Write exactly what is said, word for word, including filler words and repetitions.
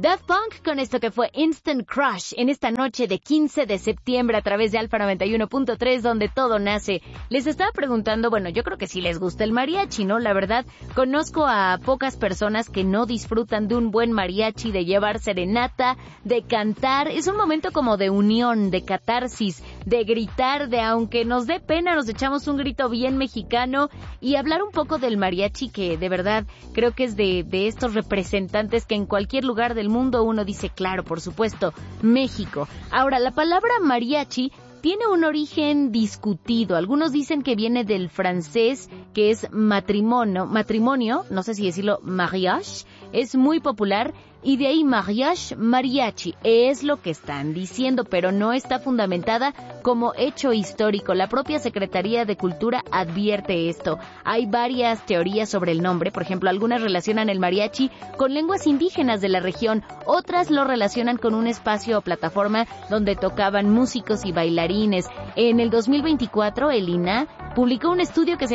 Daft Punk con esto que fue Instant Crush en esta noche de quince de septiembre a través de Alfa noventa y uno punto tres, donde todo nace. Les estaba preguntando, bueno, yo creo que sí les gusta el mariachi, ¿no? La verdad, conozco a pocas personas que no disfrutan de un buen mariachi, de llevar serenata, de cantar. Es un momento como de unión, de catarsis, de gritar, de aunque nos dé pena, nos echamos un grito bien mexicano y hablar un poco del mariachi, que de verdad creo que es de, de estos representantes que en cualquier lugar del mundo uno dice, claro, por supuesto, México. Ahora, la palabra mariachi tiene un origen discutido. Algunos dicen que viene del francés, que es matrimonio, matrimonio, no sé si decirlo mariage, es muy popular, y de ahí mariage, mariachi, es lo que están diciendo, pero no está fundamentada como hecho histórico. La propia Secretaría de Cultura advierte esto. Hay varias teorías sobre el nombre, por ejemplo, algunas relacionan el mariachi con lenguas indígenas de la región, otras lo relacionan con un espacio o plataforma donde tocaban músicos y bailarines. En el dos mil veinticuatro, el I N A H publicó un estudio que se